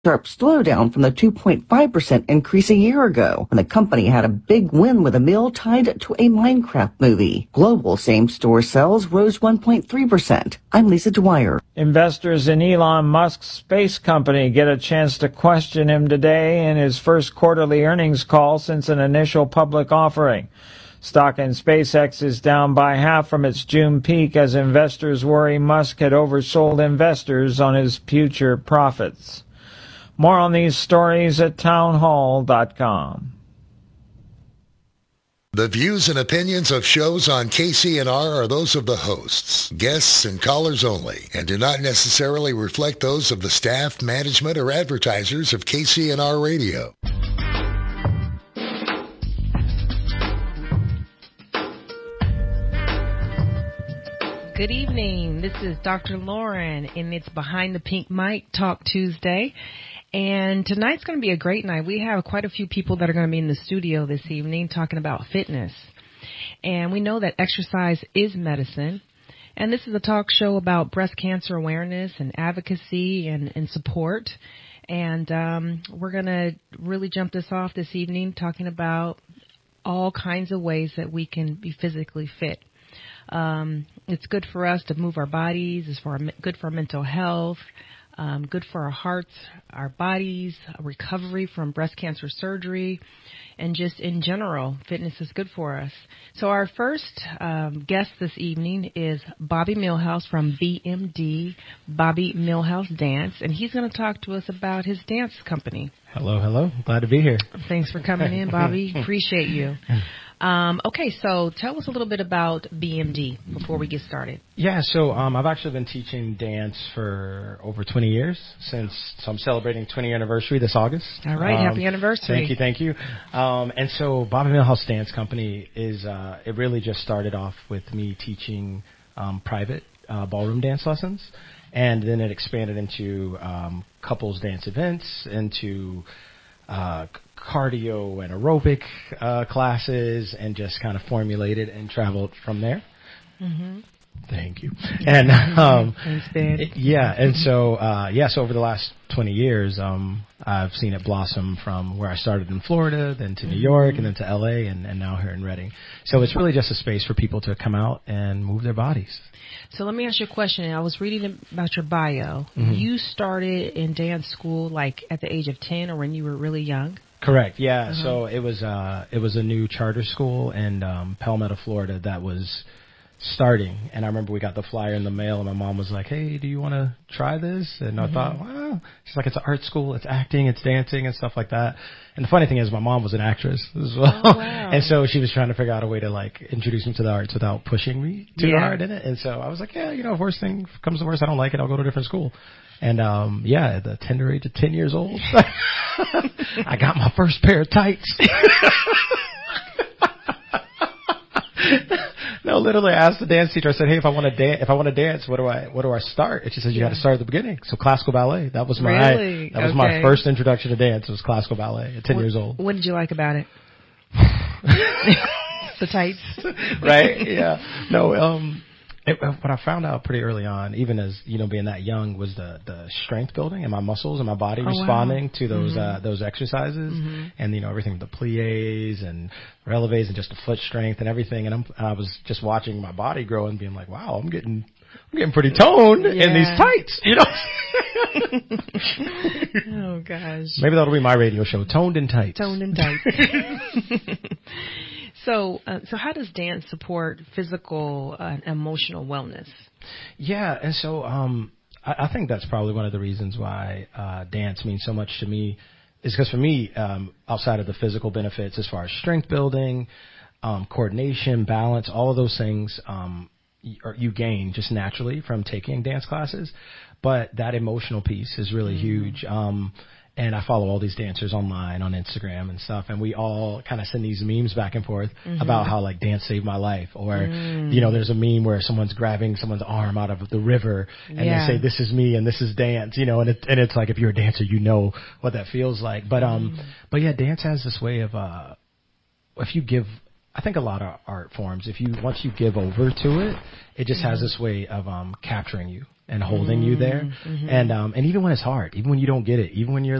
sharp slowdown from the 2.5% increase a year ago when the company had a big win with a mill tied to a Minecraft movie. Global same-store sales rose 1.3%. I'm Lisa Dwyer. Investors in Elon Musk's space company get a chance to question him today in his first quarterly earnings call since an initial public offering. Stock in SpaceX is down by half from its June peak as investors worry Musk had oversold investors on his future profits. More on these stories at townhall.com. The views and opinions of shows on KCNR are those of the hosts, guests, and callers only, and do not necessarily reflect those of the staff, management, or advertisers of KCNR Radio. Good evening. This is Dr. Lauren, and it's Behind the Pink Mic Talk Tuesday. And tonight's going to be a great night. We have quite a few people that are going to be in the studio this evening talking about fitness. And we know that exercise is medicine. And this is a talk show about breast cancer awareness and advocacy and support. And we're going to really jump this off this evening talking about all kinds of ways that we can be physically fit. It's good for us to move our bodies. It's good for our mental health, good for our hearts, our bodies, recovery from breast cancer surgery, and just in general, fitness is good for us. So our first guest this evening is Bobby Millhouse from BMD, Bobby Millhouse Dance, and he's going to talk to us about his dance company. Hello. Glad to be here. Thanks for coming in, Bobby. Appreciate you. Okay, so tell us a little bit about BMD before we get started. Yeah, so I've actually been teaching dance for over 20 years so I'm celebrating 20th anniversary this August. All right, happy anniversary. Thank you. And so Bobby Millhouse Dance Company is, it really just started off with me teaching private ballroom dance lessons, and then it expanded into couples dance events, into cardio and aerobic classes, and just kind of formulated and traveled from there. Mm-hmm. Thank you. And thanks, Dan. So over the last 20 years, I've seen it blossom from where I started in Florida, then to New York, and then to LA, and now here in Redding. So it's really just a space for people to come out and move their bodies. So let me ask you a question. I was reading about your bio. Mm-hmm. You started in dance school like at the age of 10 or when you were really young? Correct. Yeah. Uh-huh. So it was a new charter school in Palmetto, Florida that was starting, and I remember we got the flyer in the mail, and my mom was like, "Hey, do you want to try this?" And I thought, "Wow." She's like, "It's an art school, it's acting, it's dancing, and stuff like that." And the funny thing is, my mom was an actress as well, and so she was trying to figure out a way to like introduce me to the arts without pushing me too hard in it. And so I was like, "Yeah, if worst thing comes to worst, I don't like it, I'll go to a different school." And at the tender age of 10 years old, I got my first pair of tights. No, literally, I asked the dance teacher. I said, "Hey, if I want to dance, what do I start?" And she said, "You got to start at the beginning." So classical ballet. That was my first introduction to dance. Was classical ballet at 10 years old. What did you like about it? The tights, right? Yeah. No. What I found out pretty early on, even as being that young, was the strength building and my muscles and my body responding to those exercises, and everything with the plies and releves and just the foot strength and everything. And I was just watching my body grow and being like, "Wow, I'm getting pretty toned in these tights." Oh gosh. Maybe that'll be my radio show, Toned in Tights. Toned in Tights. So how does dance support physical and emotional wellness? Yeah, and so I think that's probably one of the reasons why dance means so much to me, is because for me, outside of the physical benefits as far as strength building, coordination, balance, all of those things you gain just naturally from taking dance classes, but that emotional piece is really huge. And I follow all these dancers online on Instagram and stuff, and we all kind of send these memes back and forth about how like dance saved my life, or there's a meme where someone's grabbing someone's arm out of the river and they say, "This is me and this is dance," and it's like, if you're a dancer, what that feels like. But yeah, dance has this way of if you give. I think a lot of art forms, once you give over to it, it just has this way of capturing you and holding you there. And even when it's hard, even when you don't get it, even when you're